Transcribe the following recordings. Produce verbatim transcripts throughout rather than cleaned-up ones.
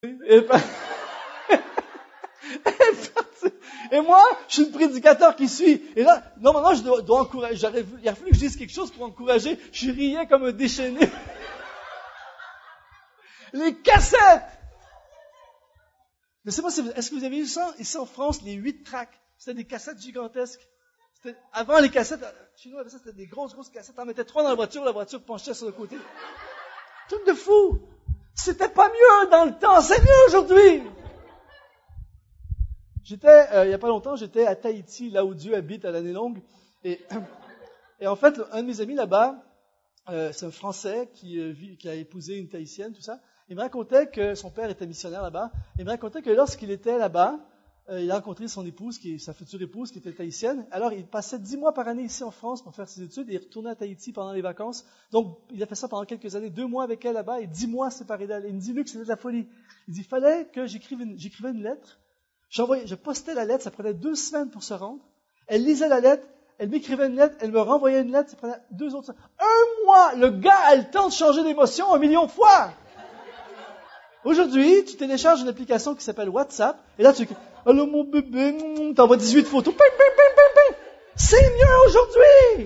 Et, et moi, je suis le prédicateur qui suit. Et là, normalement, je dois, dois encourager. J'aurais, il a fallu que je dise quelque chose pour encourager. Je riais comme un déchaîné. Les cassettes! Je ne sais pas si vous, est-ce que vous avez vu ça? Ici en France, les huit tracks. C'était des cassettes gigantesques. C'était, avant les cassettes, chez nous, ça, c'était des grosses, grosses cassettes. On mettait trois dans la voiture, la voiture penchait sur le côté. Truc de fou! C'était pas mieux dans le temps, c'est mieux aujourd'hui! J'étais, euh, il y a pas longtemps, j'étais à Tahiti, là où Dieu habite à l'année longue. Et, et en fait, un de mes amis là-bas, euh, c'est un Français qui, euh, vit, qui a épousé une Tahitienne, tout ça. Il me racontait que son père était missionnaire là-bas. Il me racontait que lorsqu'il était là-bas, euh, il a rencontré son épouse, qui est sa future épouse, qui était tahitienne. Alors, il passait dix mois par année ici en France pour faire ses études et il retournait à Tahiti pendant les vacances. Donc, il a fait ça pendant quelques années, deux mois avec elle là-bas et dix mois séparés d'elle. Il me dit, Luc, c'était de la folie. Il dit, il fallait que j'écrive une, j'écrivais une lettre. J'envoyais, je postais la lettre, ça prenait deux semaines pour se rendre. Elle lisait la lettre, elle m'écrivait une lettre, elle me renvoyait une lettre, ça prenait deux autres semaines. Un mois! Le gars a le temps de changer d'émotion un million de fois! Aujourd'hui, tu télécharges une application qui s'appelle WhatsApp, et là tu dis, allô mon bébé, t'envoies dix-huit photos, ping, ping, ping, ping, ping. C'est mieux aujourd'hui!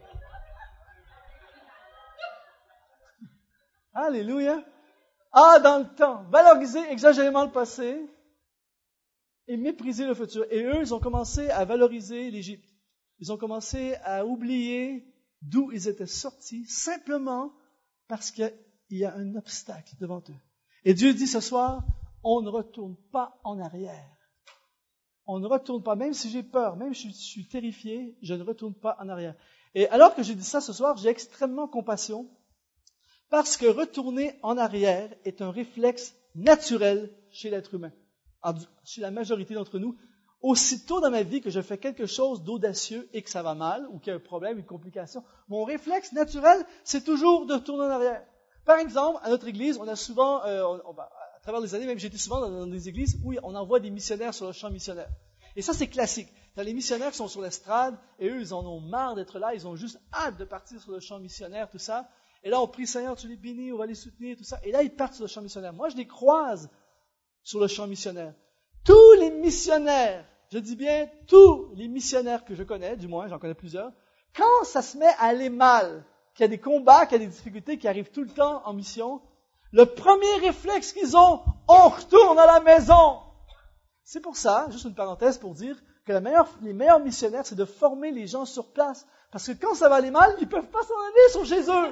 Alléluia! Ah, dans le temps, valoriser exagérément le passé et mépriser le futur. Et eux, ils ont commencé à valoriser l'Égypte. Ils ont commencé à oublier d'où ils étaient sortis, simplement parce qu'il y a un obstacle devant eux. Et Dieu dit ce soir, on ne retourne pas en arrière. On ne retourne pas, même si j'ai peur, même si je suis terrifié, je ne retourne pas en arrière. Et alors que j'ai dit ça ce soir, j'ai extrêmement compassion, parce que retourner en arrière est un réflexe naturel chez l'être humain, chez la majorité d'entre nous. Aussitôt dans ma vie que je fais quelque chose d'audacieux et que ça va mal, ou qu'il y a un problème, une complication, mon réflexe naturel, c'est toujours de retourner en arrière. Par exemple, à notre église, on a souvent, euh, on, on, à travers les années, même j'étais souvent dans, dans des églises où on envoie des missionnaires sur le champ missionnaire. Et ça, c'est classique. T'as les missionnaires qui sont sur l'estrade, et eux, ils en ont marre d'être là, ils ont juste hâte de partir sur le champ missionnaire, tout ça. Et là, on prie, Seigneur, tu les bénis, on va les soutenir, tout ça. Et là, ils partent sur le champ missionnaire. Moi, je les croise sur le champ missionnaire. Tous les missionnaires, je dis bien tous les missionnaires que je connais, du moins, j'en connais plusieurs, quand ça se met à aller mal, qu'il y a des combats, qu'il y a des difficultés qui arrivent tout le temps en mission, le premier réflexe qu'ils ont, on retourne à la maison. C'est pour ça, juste une parenthèse pour dire que la meilleure, les meilleurs missionnaires, c'est de former les gens sur place. Parce que quand ça va aller mal, ils ne peuvent pas s'en aller, ils sont chez eux.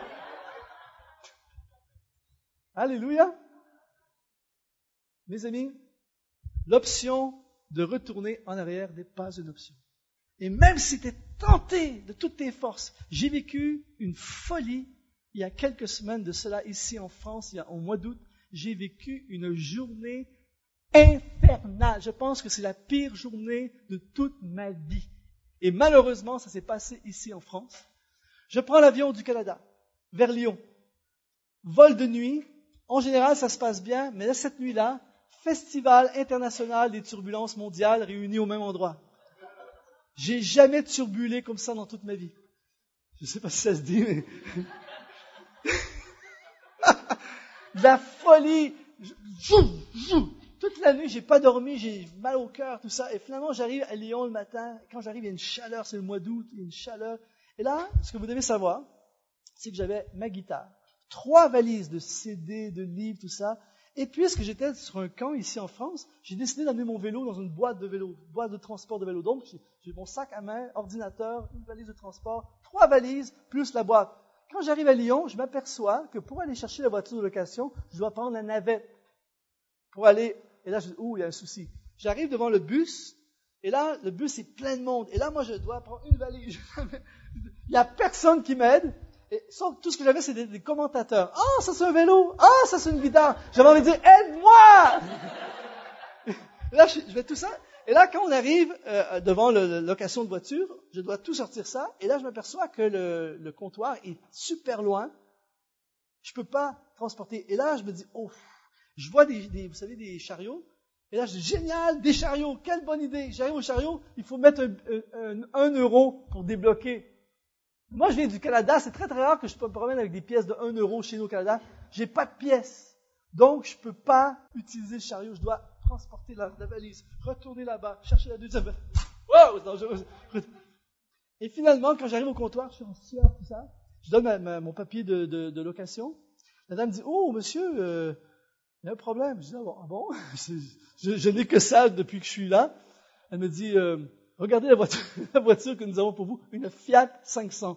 Alléluia. Mes amis, l'option de retourner en arrière n'est pas une option. Et même si tu es tenté de toutes tes forces, j'ai vécu une folie il y a quelques semaines de cela ici en France, il y a, au mois d'août, j'ai vécu une journée infernale. Je pense que c'est la pire journée de toute ma vie. Et malheureusement, ça s'est passé ici en France. Je prends l'avion du Canada vers Lyon. Vol de nuit. En général, ça se passe bien, mais là, cette nuit-là, Festival international des turbulences mondiales réunies au même endroit. J'ai jamais turbulé comme ça dans toute ma vie. Je ne sais pas si ça se dit, mais... La folie. Toute la nuit, j'ai pas dormi, j'ai mal au cœur, tout ça. Et finalement, j'arrive à Lyon le matin. Quand j'arrive, il y a une chaleur, c'est le mois d'août, il y a une chaleur. Et là, ce que vous devez savoir, c'est que j'avais ma guitare, trois valises de C D, de livres, tout ça. Et puisque j'étais sur un camp ici en France, j'ai décidé d'amener mon vélo dans une boîte de vélo, boîte de transport de vélo. Donc, j'ai mon sac à main, ordinateur, une valise de transport, trois valises, plus la boîte. Quand j'arrive à Lyon, je m'aperçois que pour aller chercher la voiture de location, je dois prendre la navette pour aller. Et là, je dis, ouh, il y a un souci. J'arrive devant le bus, et là, le bus est plein de monde. Et là, moi, je dois prendre une valise. Il n'y a personne qui m'aide. Et sauf tout ce que j'avais, c'est des, des commentateurs. Ah, oh, ça c'est un vélo. Ah, oh, ça c'est une guitare. J'avais envie de dire, aide-moi! Là, je, je fais tout ça. Et là, quand on arrive euh, devant le, la location de voiture, je dois tout sortir ça. Et là, je m'aperçois que le, le comptoir est super loin. Je peux pas transporter. Et là, je me dis, oh, je vois des, des vous savez, des chariots. Et là, je dis, génial, des chariots. Quelle bonne idée. J'arrive au chariot, il faut mettre un, un, un euro pour débloquer. Moi, je viens du Canada, c'est très très rare que je me promène avec des pièces de un euro chez nous au Canada. J'ai pas de pièces. Donc, je peux pas utiliser le chariot. Je dois transporter la, la valise, retourner là-bas, chercher la deuxième valise. Wow, c'est dangereux. Et finalement, quand j'arrive au comptoir, je suis en sueur, tout ça. Je donne ma, ma, mon papier de, de, de location. La dame dit, oh, monsieur, euh, il y a un problème. Je dis, ah bon, ah bon? je, je n'ai que ça depuis que je suis là. Elle me dit, euh, regardez la voiture, la voiture que nous avons pour vous, une Fiat cinq cents.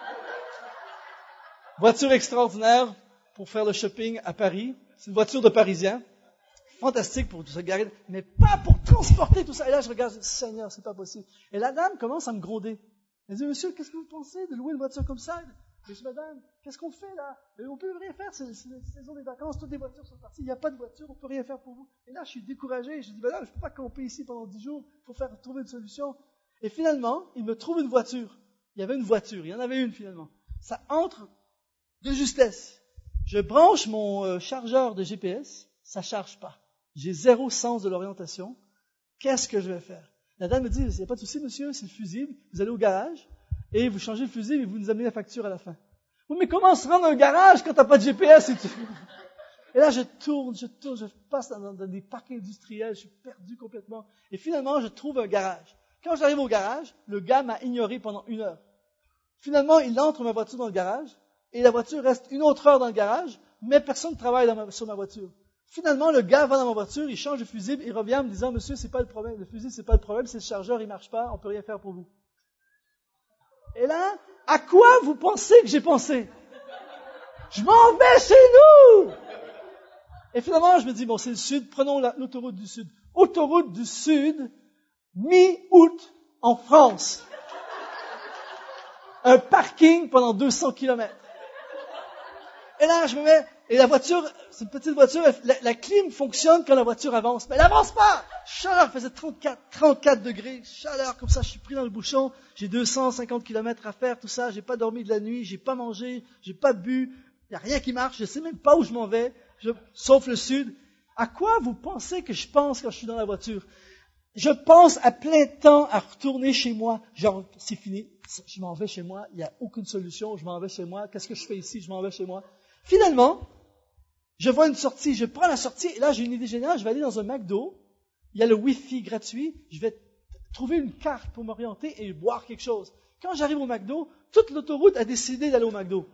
Voiture extraordinaire pour faire le shopping à Paris. C'est une voiture de Parisien. Fantastique pour se garer, mais pas pour transporter tout ça. Et là, je regarde, Seigneur, c'est pas possible. Et la dame commence à me gronder. Elle dit, monsieur, qu'est-ce que vous pensez de louer une voiture comme ça? Je dis, madame, qu'est-ce qu'on fait là? On peut rien faire, c'est, c'est la saison des vacances, toutes les voitures sont parties, il n'y a pas de voiture, on peut rien faire pour vous. Et là, je suis découragé, je dis, madame, je ne peux pas camper ici pendant dix jours, il faut faire trouver une solution. Et finalement, il me trouve une voiture. Il y avait une voiture, il y en avait une finalement. Ça entre de justesse. Je branche mon euh, chargeur de G P S, ça ne charge pas. J'ai zéro sens de l'orientation. Qu'est-ce que je vais faire? La dame me dit, il n'y a pas de souci, monsieur, c'est le fusible. Vous allez au garage et vous changez le fusible et vous nous amenez la facture à la fin. Oui, mais comment se rendre dans un garage quand tu n'as pas de G P S? Et, tu... et là, je tourne, je tourne, je passe dans, dans des parcs industriels, je suis perdu complètement. Et finalement, je trouve un garage. Quand j'arrive au garage, le gars m'a ignoré pendant une heure. Finalement, il entre ma voiture dans le garage et la voiture reste une autre heure dans le garage, mais personne ne travaille dans ma, sur ma voiture. Finalement, le gars va dans ma voiture, il change de fusible, il revient en me disant, monsieur, c'est pas le problème, le fusible, c'est pas le problème, c'est le chargeur, il marche pas, on peut rien faire pour vous. Et là, à quoi vous pensez que j'ai pensé? Je m'en vais chez nous! Et finalement, je me dis, bon, c'est le sud, prenons la, l'autoroute du sud. Autoroute du sud, mi-août, en France. Un parking pendant deux cents kilomètres. Et là, je me mets, et la voiture, c'est une petite voiture, la, la clim fonctionne quand la voiture avance, mais elle avance pas! Chaleur, faisait trente-quatre, trente-quatre degrés, chaleur, comme ça, je suis pris dans le bouchon, j'ai deux cent cinquante kilomètres à faire, tout ça, j'ai pas dormi de la nuit, j'ai pas mangé, j'ai pas bu, il y a rien qui marche, je sais même pas où je m'en vais, je, sauf le sud. À quoi vous pensez que je pense quand je suis dans la voiture? Je pense à plein temps à retourner chez moi, genre, c'est fini, je m'en vais chez moi, il n'y a aucune solution, je m'en vais chez moi, qu'est-ce que je fais ici, je m'en vais chez moi. Finalement, je vois une sortie, je prends la sortie, et là j'ai une idée géniale, je vais aller dans un McDo, il y a le Wi-Fi gratuit, je vais trouver une carte pour m'orienter et boire quelque chose. Quand j'arrive au McDo, toute l'autoroute a décidé d'aller au McDo.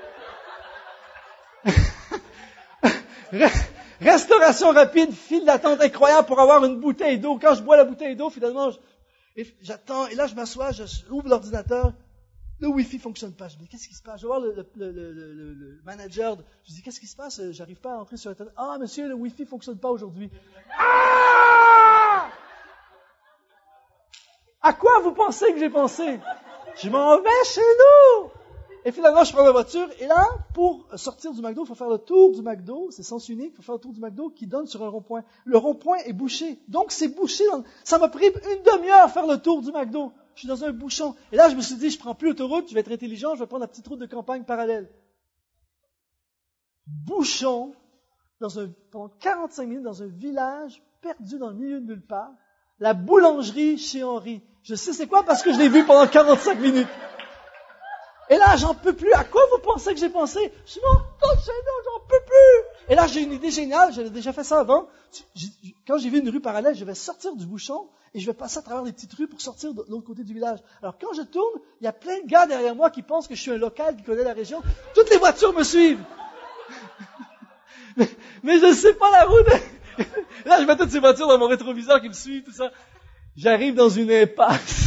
Restauration rapide, file d'attente incroyable pour avoir une bouteille d'eau. Quand je bois la bouteille d'eau, finalement, je, et j'attends, et là je m'assois, je ouvre l'ordinateur, le Wi-Fi fonctionne pas. Je me dis, qu'est-ce qui se passe? Je vais voir le, le, le, le, le manager. Je dis, qu'est-ce qui se passe? J'arrive pas à entrer sur Internet. Ah, monsieur, le Wi-Fi fonctionne pas aujourd'hui. Ah! À quoi vous pensez que j'ai pensé? Je m'en vais chez nous! Et finalement, je prends ma voiture, et là, pour sortir du McDo, il faut faire le tour du McDo, c'est sens unique, il faut faire le tour du McDo qui donne sur un rond-point. Le rond-point est bouché. Donc, c'est bouché. Dans... Ça m'a pris une demi-heure à faire le tour du McDo. Je suis dans un bouchon. Et là, je me suis dit, je prends plus l'autoroute, je vais être intelligent, je vais prendre la petite route de campagne parallèle. Bouchon, dans un, pendant quarante-cinq minutes, dans un village perdu dans le milieu de nulle part. La boulangerie chez Henri. Je sais c'est quoi parce que je l'ai vu pendant quarante-cinq minutes. Et là, j'en peux plus. À quoi vous pensez que j'ai pensé? Je m'en retourne chez nous, j'en peux plus. Et là, j'ai une idée géniale. J'avais déjà fait ça avant. Quand j'ai vu une rue parallèle, je vais sortir du bouchon et je vais passer à travers les petites rues pour sortir de l'autre côté du village. Alors, quand je tourne, il y a plein de gars derrière moi qui pensent que je suis un local qui connaît la région. Toutes les voitures me suivent. mais, mais je ne sais pas la route. Là, je mets toutes ces voitures dans mon rétroviseur qui me suivent, tout ça. J'arrive dans une impasse.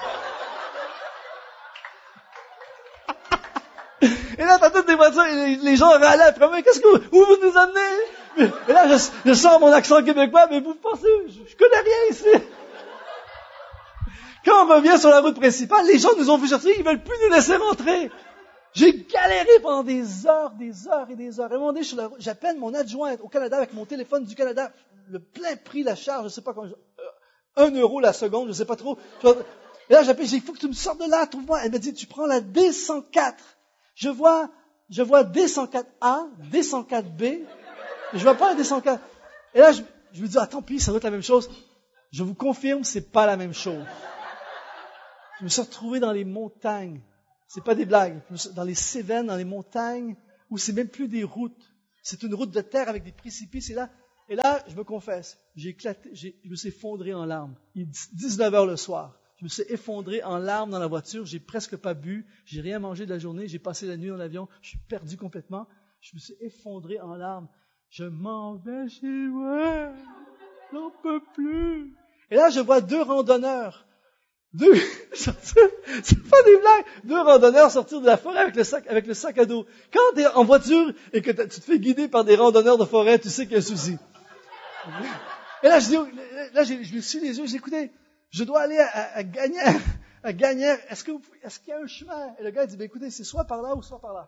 Et là, t'as toutes des voitures, et les, les gens râlaient après moi, qu'est-ce que vous, où vous nous amenez? Et là, je, je sors mon accent québécois, mais vous pensez, je, je connais rien ici. Quand on revient sur la route principale, les gens nous ont vu sortir, ils veulent plus nous laisser rentrer. J'ai galéré pendant des heures, des heures et des heures. Et à un moment donné, sur la route, j'appelle mon adjointe au Canada avec mon téléphone du Canada, le plein prix, la charge, je sais pas comment, un euro la seconde, je sais pas trop. Et là, j'appelle, j'ai dit, il faut que tu me sortes de là, trouve-moi. Elle m'a dit, tu prends la D cent quatre. Je vois, je vois D cent quatre A, D cent quatre B, et je vois pas la D cent quatre. Et là, je, je me dis, ah, tant pis, ça doit être la même chose. Je vous confirme, c'est pas la même chose. Je me suis retrouvé dans les montagnes. C'est pas des blagues. Dans les Cévennes, dans les montagnes, où c'est même plus des routes. C'est une route de terre avec des précipices. Et là, et là je me confesse, j'ai éclaté, j'ai, je me suis effondré en larmes. Il est dix-neuf heures le soir. Je me suis effondré en larmes dans la voiture. J'ai presque pas bu. J'ai rien mangé de la journée. J'ai passé la nuit dans l'avion. Je suis perdu complètement. Je me suis effondré en larmes. Je m'en vais chez moi. J'en peux plus. Et là, je vois deux randonneurs. Deux, sortir, c'est pas des blagues. Deux randonneurs sortir de la forêt avec le sac, avec le sac à dos. Quand t'es en voiture et que tu te fais guider par des randonneurs de forêt, tu sais qu'il y a un souci. Et là, je dis, là, je, je me suis les yeux, j'ai écouté. Je dois aller à, à, à Gagnères, à Gagnères. Est-ce que vous, est-ce qu'il y a un chemin? Et le gars dit, ben écoutez, c'est soit par là ou soit par là.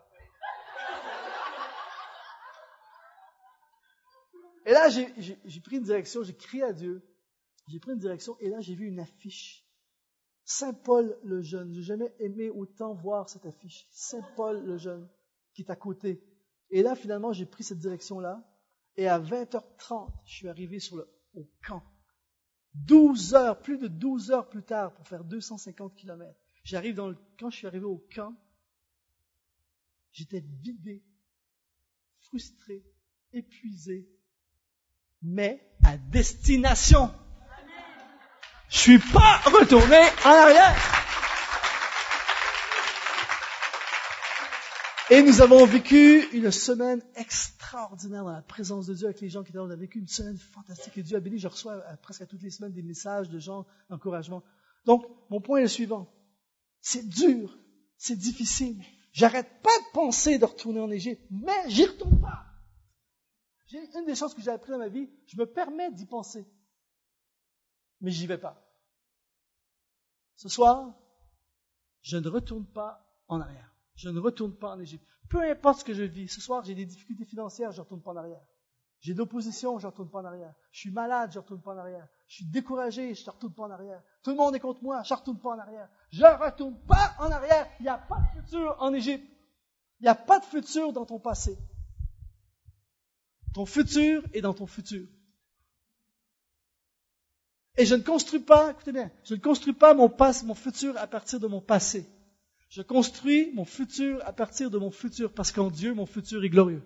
Et là, j'ai, j'ai, j'ai pris une direction, j'ai crié à Dieu. J'ai pris une direction et là, j'ai vu une affiche. Saint Paul le Jeune. J'ai jamais aimé autant voir cette affiche. Saint Paul le Jeune, qui est à côté. Et là, finalement, j'ai pris cette direction-là. Et à vingt heures trente, je suis arrivé sur le, au camp. douze heures, plus de douze heures plus tard pour faire deux cent cinquante kilomètres. J'arrive dans le, quand je suis arrivé au camp, j'étais vidé, frustré, épuisé, mais à destination. Je suis pas retourné en arrière. Et nous avons vécu une semaine extraordinaire dans la présence de Dieu avec les gens qui étaient là. On a vécu une semaine fantastique et Dieu a béni. Je reçois presque à toutes les semaines des messages de gens d'encouragement. Donc, mon point est le suivant. C'est dur, c'est difficile. J'arrête pas de penser de retourner en Égypte, mais j'y retourne pas. J'ai une des choses que j'ai appris dans ma vie, je me permets d'y penser. Mais j'y vais pas. Ce soir, je ne retourne pas en arrière. Je ne retourne pas en Égypte. Peu importe ce que je vis. Ce soir, j'ai des difficultés financières, je ne retourne pas en arrière. J'ai de l'opposition, je ne retourne pas en arrière. Je suis malade, je ne retourne pas en arrière. Je suis découragé, je ne retourne pas en arrière. Tout le monde est contre moi, je ne retourne pas en arrière. Je ne retourne pas en arrière. Il n'y a pas de futur en Égypte. Il n'y a pas de futur dans ton passé. Ton futur est dans ton futur. Et je ne construis pas, écoutez bien, je ne construis pas mon, passe, mon futur à partir de mon passé. Je construis mon futur à partir de mon futur, parce qu'en Dieu, mon futur est glorieux.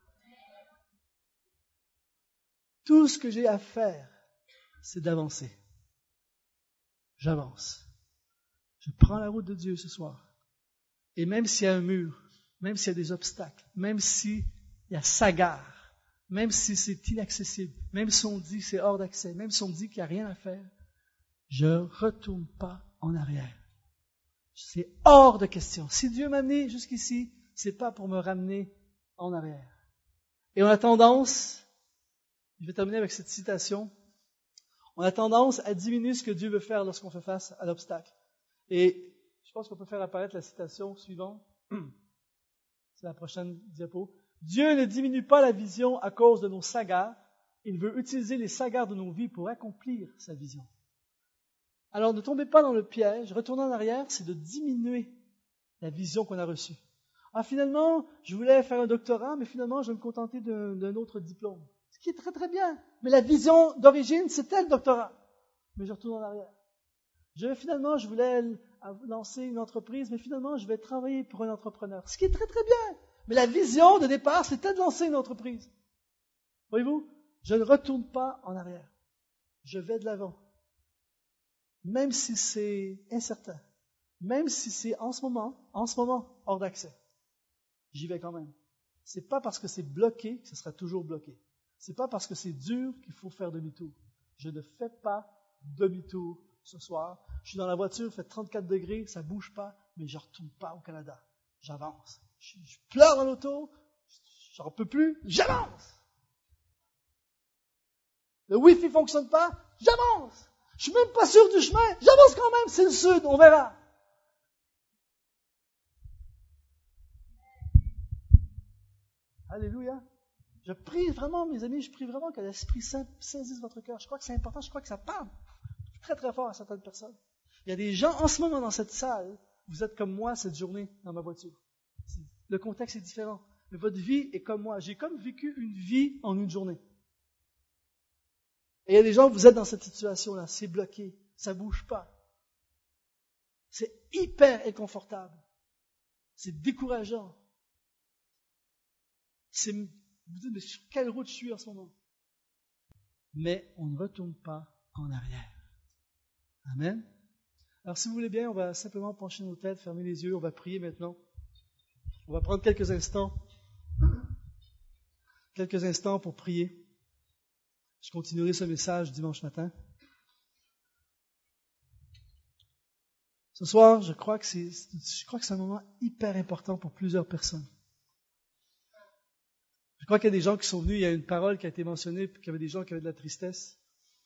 Tout ce que j'ai à faire, c'est d'avancer. J'avance. Je prends la route de Dieu ce soir. Et même s'il y a un mur, même s'il y a des obstacles, même s'il y a Sagar, même si c'est inaccessible, même si on dit que c'est hors d'accès, même si on dit qu'il n'y a rien à faire, je ne retourne pas en arrière. C'est hors de question. Si Dieu m'a amené jusqu'ici, c'est pas pour me ramener en arrière. Et on a tendance, je vais terminer avec cette citation, on a tendance à diminuer ce que Dieu veut faire lorsqu'on fait face à l'obstacle. Et je pense qu'on peut faire apparaître la citation suivante. C'est la prochaine diapo. Dieu ne diminue pas la vision à cause de nos sagars. Il veut utiliser les sagars de nos vies pour accomplir sa vision. Alors ne tombez pas dans le piège. Retourner en arrière, c'est de diminuer la vision qu'on a reçue. Ah, finalement, je voulais faire un doctorat, mais finalement, je vais me contenter d'un, d'un autre diplôme. Ce qui est très très bien. Mais la vision d'origine, c'était le doctorat. Mais je retourne en arrière. Je, finalement, je voulais lancer une entreprise, mais finalement, je vais travailler pour un entrepreneur. Ce qui est très très bien. Mais la vision de départ, c'était de lancer une entreprise. Voyez-vous, je ne retourne pas en arrière. Je vais de l'avant. Même si c'est incertain. Même si c'est en ce moment, en ce moment, hors d'accès. J'y vais quand même. C'est pas parce que c'est bloqué que ce sera toujours bloqué. C'est pas parce que c'est dur qu'il faut faire demi-tour. Je ne fais pas demi-tour ce soir. Je suis dans la voiture, il fait trente-quatre degrés, ça bouge pas, mais je ne retourne pas au Canada. J'avance. Je, je pleure dans l'auto, j'en peux plus, j'avance. Le Wi-Fi fonctionne pas, j'avance. Je suis même pas sûr du chemin, j'avance quand même, c'est le sud, on verra. Alléluia. Je prie vraiment, mes amis, je prie vraiment que l'Esprit Saint saisisse votre cœur. Je crois que c'est important, je crois que ça parle très très fort à certaines personnes. Il y a des gens en ce moment dans cette salle, vous êtes comme moi cette journée dans ma voiture. Le contexte est différent, mais votre vie est comme moi. J'ai comme vécu une vie en une journée. Et il y a des gens, vous êtes dans cette situation-là, c'est bloqué, ça bouge pas. C'est hyper inconfortable. C'est décourageant. C'est Vous vous dites, mais sur quelle route je suis en ce moment? Mais on ne retourne pas en arrière. Amen. Alors si vous voulez bien, on va simplement pencher nos têtes, fermer les yeux, on va prier maintenant. On va prendre quelques instants, quelques instants pour prier. Je continuerai ce message dimanche matin. Ce soir, je crois que c'est, je crois que c'est un moment hyper important pour plusieurs personnes. Je crois qu'il y a des gens qui sont venus, il y a une parole qui a été mentionnée, qu'il y avait des gens qui avaient de la tristesse.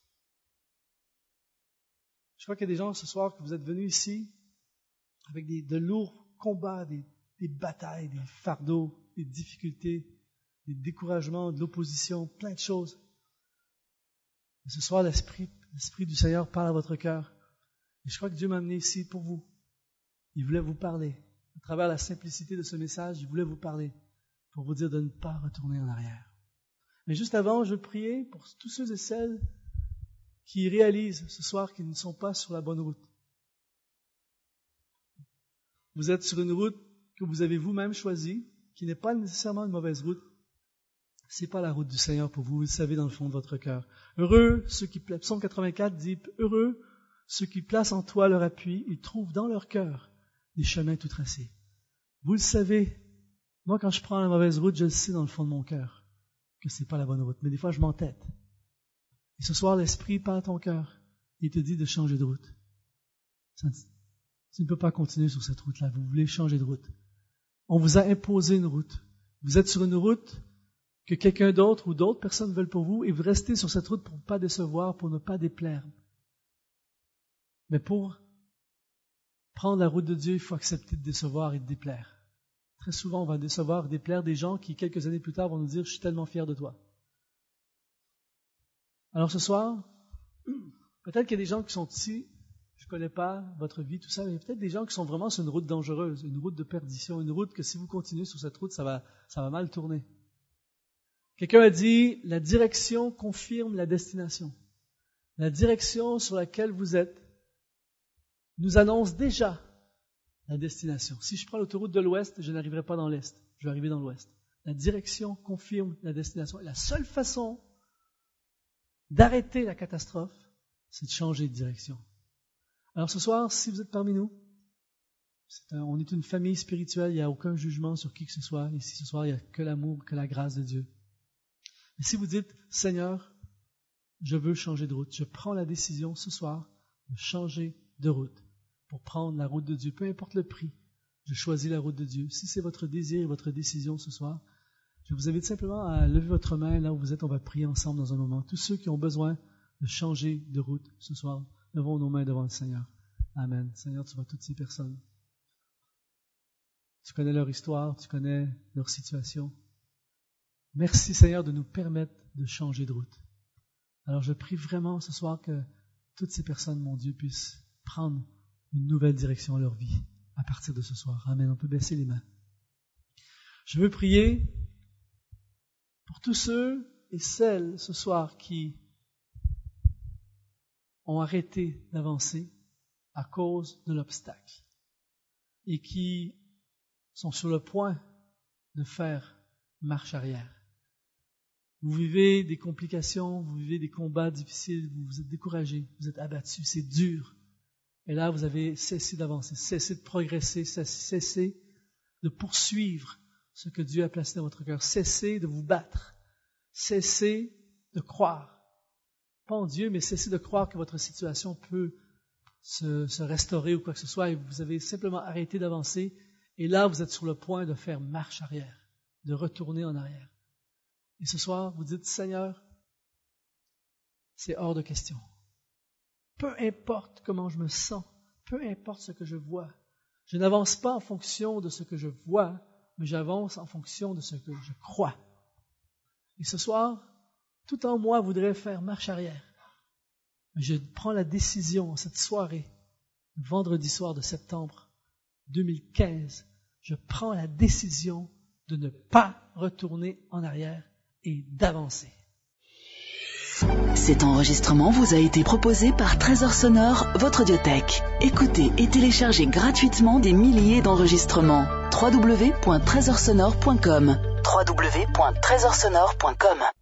Je crois qu'il y a des gens ce soir que vous êtes venus ici avec des, de lourds combats, des, des batailles, des fardeaux, des difficultés, des découragements, de l'opposition, plein de choses. Et ce soir, l'Esprit, l'Esprit du Seigneur parle à votre cœur. Et je crois que Dieu m'a amené ici pour vous. Il voulait vous parler. À travers la simplicité de ce message, il voulait vous parler pour vous dire de ne pas retourner en arrière. Mais juste avant, je veux prier pour tous ceux et celles qui réalisent ce soir qu'ils ne sont pas sur la bonne route. Vous êtes sur une route que vous avez vous-même choisie, qui n'est pas nécessairement une mauvaise route. C'est pas la route du Seigneur pour vous, vous le savez dans le fond de votre cœur. Heureux ceux qui, Psaume quatre-vingt-quatre dit, heureux ceux qui placent en toi leur appui, ils trouvent dans leur cœur des chemins tout tracés. Vous le savez, moi quand je prends la mauvaise route, je le sais dans le fond de mon cœur que c'est pas la bonne route, mais des fois je m'entête. Et ce soir, l'Esprit parle à ton cœur et il te dit de changer de route. Tu ne peux pas continuer sur cette route-là, vous voulez changer de route. On vous a imposé une route. Vous êtes sur une route que quelqu'un d'autre ou d'autres personnes veulent pour vous et vous restez sur cette route pour ne pas décevoir, pour ne pas déplaire. Mais pour prendre la route de Dieu, il faut accepter de décevoir et de déplaire. Très souvent, on va décevoir et déplaire des gens qui, quelques années plus tard, vont nous dire « Je suis tellement fier de toi ». Alors ce soir, peut-être qu'il y a des gens qui sont ici, je ne connais pas votre vie, tout ça, mais peut-être des gens qui sont vraiment sur une route dangereuse, une route de perdition, une route que si vous continuez sur cette route, ça va, ça va mal tourner. Quelqu'un a dit « La direction confirme la destination ». La direction sur laquelle vous êtes nous annonce déjà la destination. Si je prends l'autoroute de l'Ouest, je n'arriverai pas dans l'Est, je vais arriver dans l'Ouest. La direction confirme la destination. Et la seule façon d'arrêter la catastrophe, c'est de changer de direction. Alors ce soir, si vous êtes parmi nous, c'est un, on est une famille spirituelle, il n'y a aucun jugement sur qui que ce soit. Ici ce soir, il n'y a que l'amour, que la grâce de Dieu. Et si vous dites, Seigneur, je veux changer de route, je prends la décision ce soir de changer de route pour prendre la route de Dieu, peu importe le prix, je choisis la route de Dieu. Si c'est votre désir et votre décision ce soir, je vous invite simplement à lever votre main là où vous êtes, on va prier ensemble dans un moment. Tous ceux qui ont besoin de changer de route ce soir, levons nos mains devant le Seigneur. Amen. Seigneur, tu vois toutes ces personnes. Tu connais leur histoire, tu connais leur situation. Merci Seigneur de nous permettre de changer de route. Alors je prie vraiment ce soir que toutes ces personnes, mon Dieu, puissent prendre une nouvelle direction à leur vie à partir de ce soir. Amen. On peut baisser les mains. Je veux prier pour tous ceux et celles ce soir qui ont arrêté d'avancer à cause de l'obstacle et qui sont sur le point de faire marche arrière. Vous vivez des complications, vous vivez des combats difficiles, vous vous êtes découragés, vous êtes abattus, c'est dur. Et là, vous avez cessé d'avancer, cessé de progresser, cessé de poursuivre ce que Dieu a placé dans votre cœur. Cessez de vous battre, cessez de croire. Pas en Dieu, mais cessez de croire que votre situation peut se, se restaurer ou quoi que ce soit. Et vous avez simplement arrêté d'avancer. Et là, vous êtes sur le point de faire marche arrière, de retourner en arrière. Et ce soir, vous dites, Seigneur, c'est hors de question. Peu importe comment je me sens, peu importe ce que je vois, je n'avance pas en fonction de ce que je vois, mais j'avance en fonction de ce que je crois. Et ce soir, tout en moi voudrait faire marche arrière. Mais je prends la décision cette soirée, vendredi soir de septembre deux mille quinze, je prends la décision de ne pas retourner en arrière et d'avancer. Cet enregistrement vous a été proposé par Trésor Sonore, votre audiothèque. Écoutez et téléchargez gratuitement des milliers d'enregistrements. w w w point trésor sonore point com w w w point trésor sonore point com.